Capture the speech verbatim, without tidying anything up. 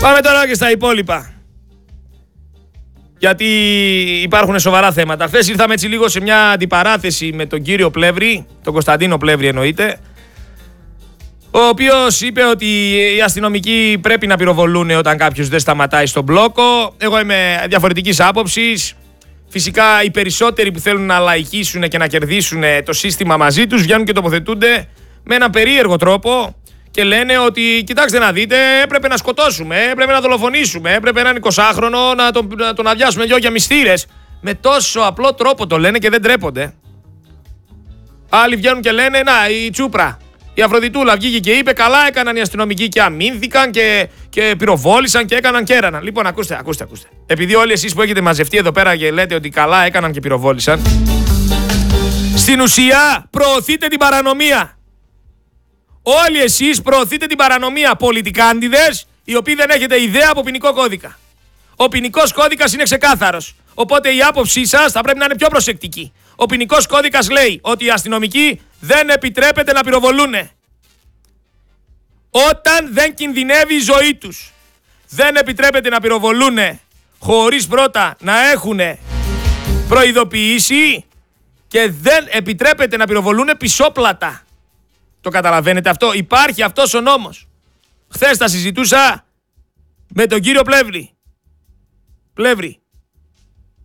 Πάμε τώρα και στα υπόλοιπα. Γιατί υπάρχουν σοβαρά θέματα. Χθες ήρθαμε έτσι λίγο σε μια αντιπαράθεση με τον κύριο Πλεύρη, τον Κωνσταντίνο Πλεύρη εννοείται, ο οποίος είπε ότι οι αστυνομικοί πρέπει να πυροβολούν όταν κάποιος δεν σταματάει στον μπλόκο. Εγώ είμαι διαφορετικής άποψης. Φυσικά οι περισσότεροι που θέλουν να λαϊκίσουν και να κερδίσουν το σύστημα μαζί τους βγαίνουν και τοποθετούνται με έναν περίεργο τρόπο και λένε ότι κοιτάξτε να δείτε, έπρεπε να σκοτώσουμε, έπρεπε να δολοφονήσουμε, έπρεπε έναν εικοσάχρονο να τον, να τον αδειάσουμε δυο για μυστήρες. Με τόσο απλό τρόπο το λένε και δεν τρέπονται. Άλλοι βγαίνουν και λένε, να, η Τσούπρα, η Αφροδιτούλα βγήκε και είπε, καλά έκαναν οι αστυνομικοί και αμήνθηκαν και, και πυροβόλησαν και έκαναν και έραναν. Λοιπόν, ακούστε, ακούστε, ακούστε. Επειδή όλοι εσείς που έχετε μαζευτεί εδώ πέρα και λέτε ότι καλά έκαναν και πυροβόλησαν, στην ουσία προωθείτε την παρανομία. Όλοι εσείς προωθείτε την παρανομία, πολιτικάντιδες, οι οποίοι δεν έχετε ιδέα από ποινικό κώδικα. Ο ποινικός κώδικας είναι ξεκάθαρος. Οπότε η άποψή σας θα πρέπει να είναι πιο προσεκτική. Ο ποινικός κώδικας λέει ότι οι αστυνομικοί δεν επιτρέπεται να πυροβολούνε όταν δεν κινδυνεύει η ζωή τους. Δεν επιτρέπεται να πυροβολούνε χωρίς πρώτα να έχουν προειδοποιήσει και δεν επιτρέπεται να πυροβολούνε πισόπλατα. Το καταλαβαίνετε αυτό? Υπάρχει αυτός ο νόμος. Χθες τα συζητούσα με τον κύριο Πλεύρη. Πλεύρη.